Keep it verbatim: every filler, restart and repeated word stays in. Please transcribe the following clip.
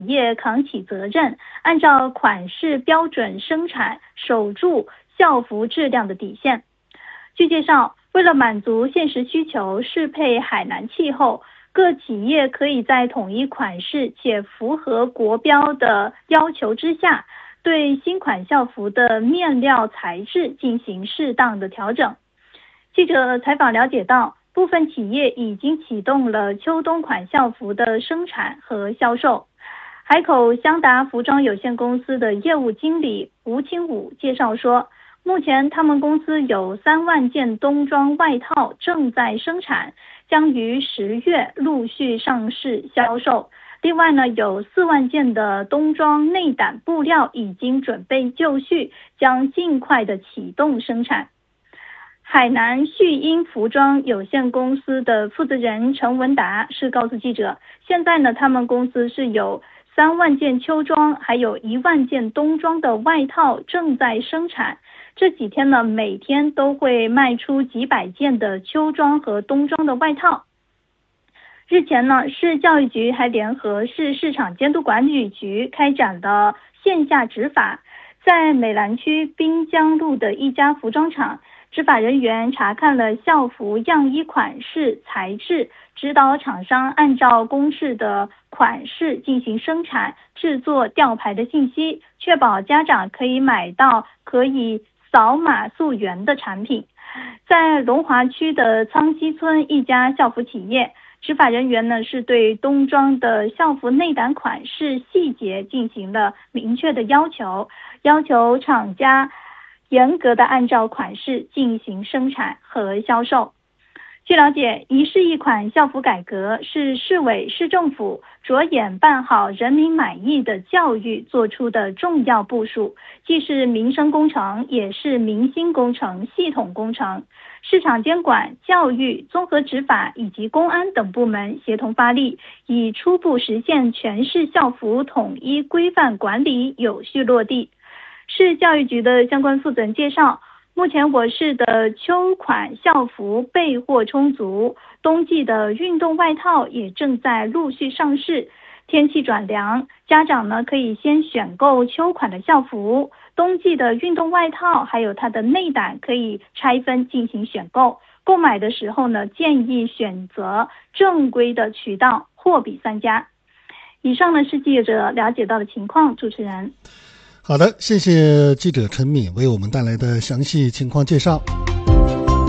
业扛起责任，按照款式标准生产，守住校服质量的底线。据介绍，为了满足现实需求，适配海南气候，各企业可以在统一款式且符合国标的要求之下，对新款校服的面料材质进行适当的调整。记者采访了解到，部分企业已经启动了秋冬款校服的生产和销售。海口湘达服装有限公司的业务经理吴清武介绍说，目前他们公司有三万件冬装外套正在生产，将于十月陆续上市销售。另外呢，有四万件的冬装内胆布料已经准备就绪，将尽快的启动生产。海南旭英服装有限公司的负责人陈文达是告诉记者，现在呢，他们公司是有三万件秋装，还有一万件冬装的外套正在生产。这几天呢，每天都会卖出几百件的秋装和冬装的外套。日前呢，市教育局还联合市市场监督管理局开展了线下执法，在美兰区滨江路的一家服装厂，执法人员查看了校服样衣款式、材质，指导厂商按照公示的款式进行生产、制作、吊牌的信息，确保家长可以买到可以扫码溯源的产品。在龙华区的苍溪村一家校服企业，执法人员呢是对冬装的校服内胆款式细节进行了明确的要求，要求厂家严格的按照款式进行生产和销售。据了解，一式一款校服改革是市委市政府着眼办好人民满意的教育做出的重要部署，既是民生工程，也是民心工程、系统工程。市场监管、教育、综合执法以及公安等部门协同发力，以初步实现全市校服统一规范管理有序落地。市教育局的相关负责人介绍，目前我市的秋款校服备货充足，冬季的运动外套也正在陆续上市。天气转凉，家长呢可以先选购秋款的校服，冬季的运动外套还有它的内胆可以拆分进行选购。购买的时候呢，建议选择正规的渠道，货比三家。以上呢是记者了解到的情况，主持人。 好的，谢谢记者陈敏为我们带来的详细情况介绍。